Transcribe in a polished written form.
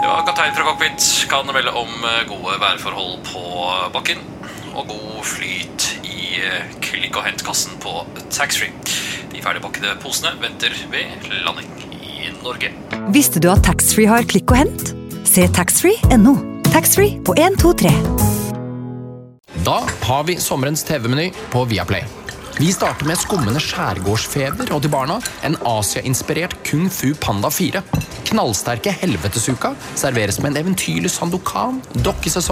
Ja, kaptein fra cockpit kan melde om gode værforhold på bakken og god flyt i klikk- og hentkassen på taxfree. De ferdigpakkede posene venter ved landing i Norge. Visste du at taxfree har klikk og hent? Se taxfree.no. Taxfree på 1, 2, 3. Da har vi sommerens TV-meny på Viaplay. Vi starter med skummende skjærgårdsfeber og til barna en Asia-inspirert Kung Fu Panda 4. Knallsterke helvetesuka serveres med en eventyrlig sandokan, dokkesesong